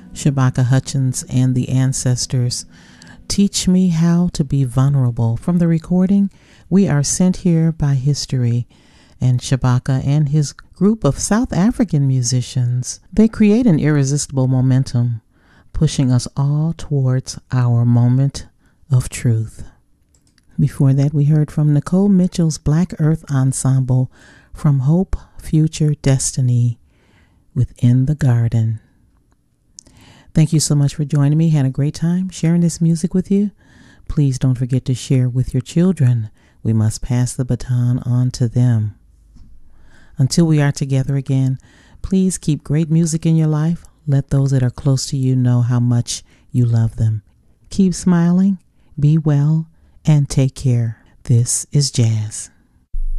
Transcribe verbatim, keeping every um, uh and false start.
Shabaka Hutchins and the Ancestors. Teach Me How to Be Vulnerable. From the recording, We Are Sent Here by History. And Shabaka and his group of South African musicians, they create an irresistible momentum, pushing us all towards our moment of truth. Before that, we heard from Nicole Mitchell's Black Earth Ensemble, From Hope, Future, Destiny, Within the Garden. Thank you so much for joining me. Had a great time sharing this music with you. Please don't forget to share with your children. We must pass the baton on to them. Until we are together again, please keep great music in your life. Let those that are close to you know how much you love them. Keep smiling, be well, and take care. This is Jazz.